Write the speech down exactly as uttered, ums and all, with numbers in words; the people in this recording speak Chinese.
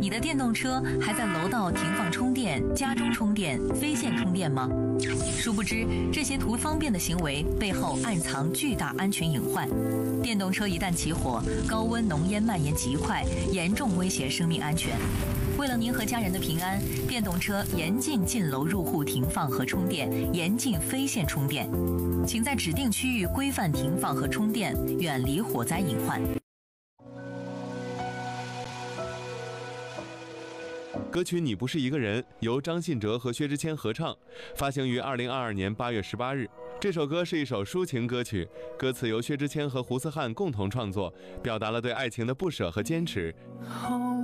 你的电动车还在楼道停放充电、家中充电、非线充电吗？殊不知，这些图方便的行为背后暗藏巨大安全隐患。电动车一旦起火，高温浓烟蔓延极快，严重威胁生命安全。为了您和家人的平安，电动车严禁进楼入户停放和充电，严禁非线充电。请在指定区域规范停放和充电，远离火灾隐患。 歌曲《你不是一个人》由张信哲和薛之谦合唱，发行于二零二二年八月十八日。这首歌是一首抒情歌曲，歌词由薛之谦和胡思翰共同创作，表达了对爱情的不舍和坚持。 后